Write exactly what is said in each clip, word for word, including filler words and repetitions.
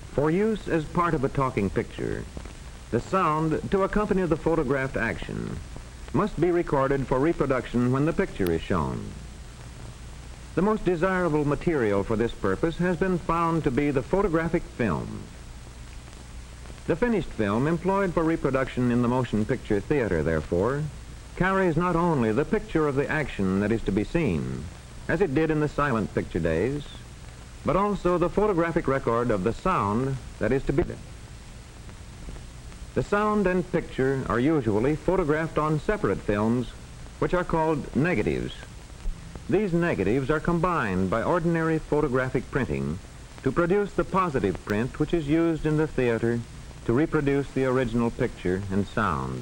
For use as part of a talking picture, the sound to accompany the photographed action must be recorded for reproduction when the picture is shown. The most desirable material for this purpose has been found to be the photographic film. The finished film employed for reproduction in the motion picture theater, therefore, carries not only the picture of the action that is to be seen, as it did in the silent picture days, but also the photographic record of the sound that is to be. The sound and picture are usually photographed on separate films, which are called negatives. These negatives are combined by ordinary photographic printing to produce the positive print which is used in the theater to reproduce the original picture and sound.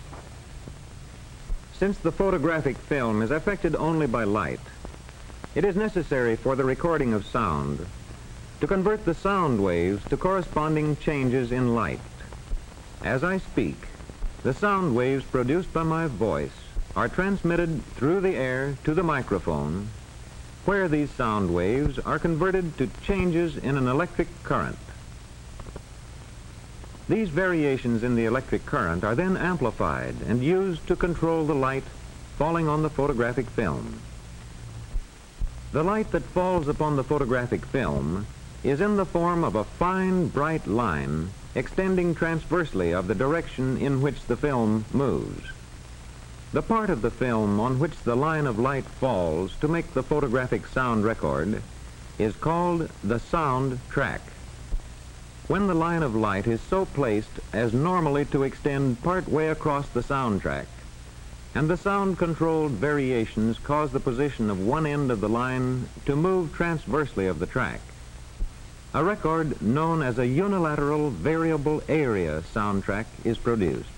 Since the photographic film is affected only by light, it is necessary for the recording of sound to convert the sound waves to corresponding changes in light. As I speak, the sound waves produced by my voice are transmitted through the air to the microphone, where these sound waves are converted to changes in an electric current. These variations in the electric current are then amplified and used to control the light falling on the photographic film. The light that falls upon the photographic film is in the form of a fine, bright line extending transversely of the direction in which the film moves. The part of the film on which the line of light falls to make the photographic sound record is called the sound track. When the line of light is so placed as normally to extend part way across the sound track, and the sound-controlled variations cause the position of one end of the line to move transversely of the track, a record known as a unilateral variable area soundtrack is produced.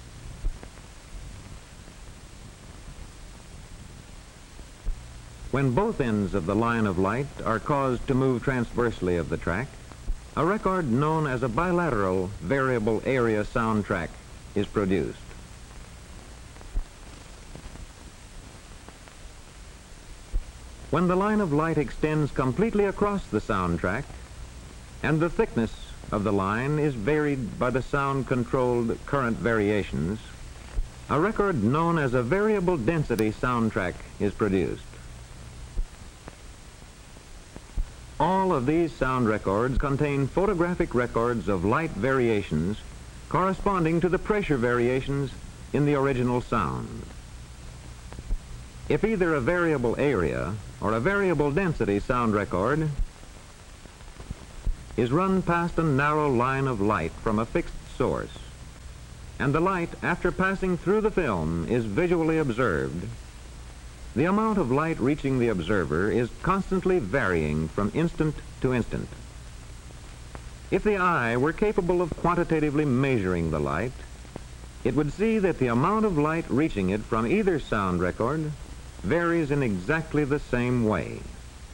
When both ends of the line of light are caused to move transversely of the track, a record known as a bilateral variable area soundtrack is produced. When the line of light extends completely across the soundtrack, and the thickness of the line is varied by the sound-controlled current variations, a record known as a variable density soundtrack is produced. All of these sound records contain photographic records of light variations corresponding to the pressure variations in the original sound. If either a variable area or a variable density sound record is run past a narrow line of light from a fixed source, and the light, after passing through the film, is visually observed, the amount of light reaching the observer is constantly varying from instant to instant. If the eye were capable of quantitatively measuring the light, it would see that the amount of light reaching it from either sound record varies in exactly the same way.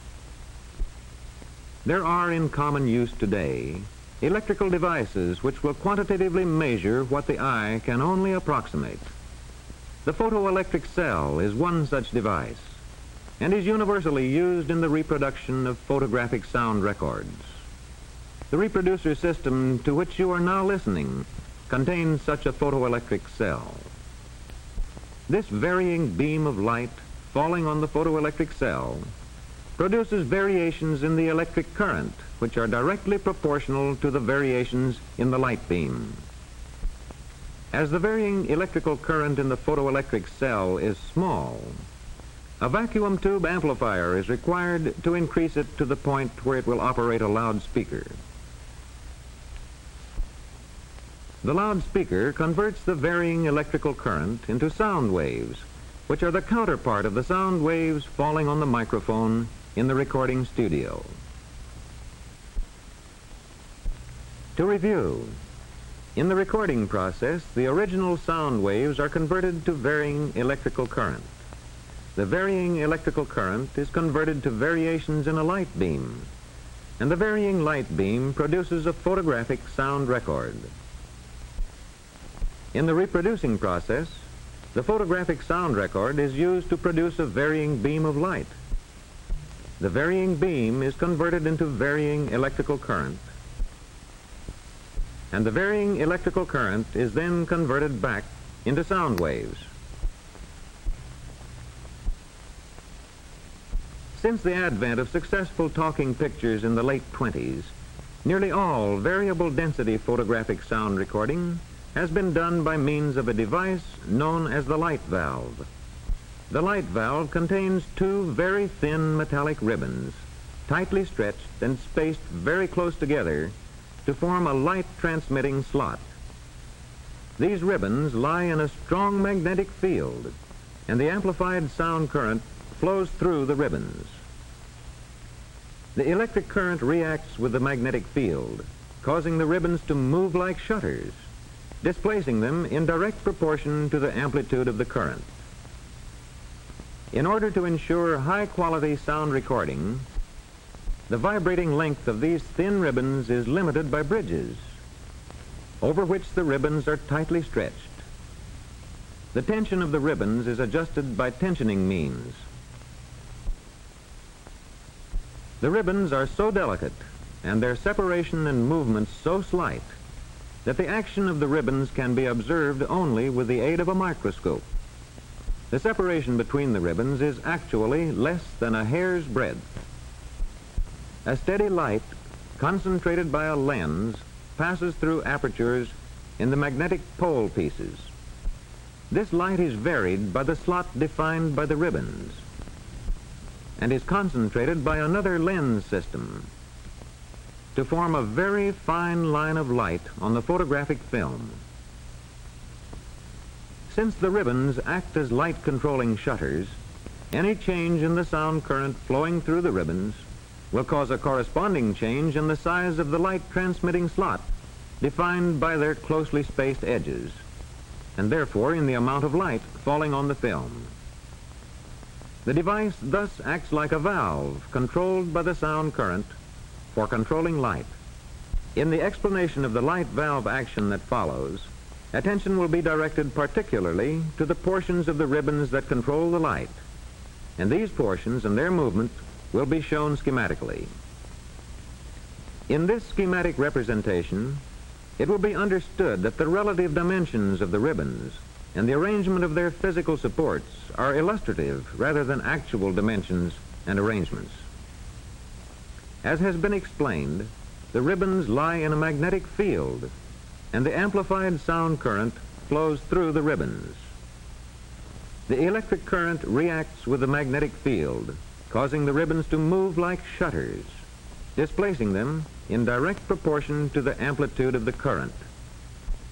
There are in common use today electrical devices which will quantitatively measure what the eye can only approximate. The photoelectric cell is one such device and is universally used in the reproduction of photographic sound records. The reproducer system to which you are now listening contains such a photoelectric cell. This varying beam of light falling on the photoelectric cell produces variations in the electric current which are directly proportional to the variations in the light beam. As the varying electrical current in the photoelectric cell is small, a vacuum tube amplifier is required to increase it to the point where it will operate a loudspeaker. The loudspeaker converts the varying electrical current into sound waves, which are the counterpart of the sound waves falling on the microphone in the recording studio. To review, in the recording process, the original sound waves are converted to varying electrical current. The varying electrical current is converted to variations in a light beam, and the varying light beam produces a photographic sound record. In the reproducing process, the photographic sound record is used to produce a varying beam of light. The varying beam is converted into varying electrical current, and the varying electrical current is then converted back into sound waves. Since the advent of successful talking pictures in the late twenties, nearly all variable density photographic sound recording has been done by means of a device known as the light valve. The light valve contains two very thin metallic ribbons, tightly stretched and spaced very close together to form a light transmitting slot. These ribbons lie in a strong magnetic field, and the amplified sound current flows through the ribbons. The electric current reacts with the magnetic field, causing the ribbons to move like shutters, displacing them in direct proportion to the amplitude of the current. In order to ensure high-quality sound recording, the vibrating length of these thin ribbons is limited by bridges, over which the ribbons are tightly stretched. The tension of the ribbons is adjusted by tensioning means. The ribbons are so delicate and their separation and movements so slight that the action of the ribbons can be observed only with the aid of a microscope. The separation between the ribbons is actually less than a hair's breadth. A steady light, concentrated by a lens, passes through apertures in the magnetic pole pieces. This light is varied by the slot defined by the ribbons and is concentrated by another lens system to form a very fine line of light on the photographic film. Since the ribbons act as light controlling shutters, any change in the sound current flowing through the ribbons will cause a corresponding change in the size of the light transmitting slot, defined by their closely spaced edges, and therefore in the amount of light falling on the film. The device thus acts like a valve controlled by the sound current for controlling light. In the explanation of the light valve action that follows, attention will be directed particularly to the portions of the ribbons that control the light, and these portions and their movement will be shown schematically. In this schematic representation, it will be understood that the relative dimensions of the ribbons and the arrangement of their physical supports are illustrative rather than actual dimensions and arrangements. As has been explained, the ribbons lie in a magnetic field, and the amplified sound current flows through the ribbons. The electric current reacts with the magnetic field, causing the ribbons to move like shutters, displacing them in direct proportion to the amplitude of the current.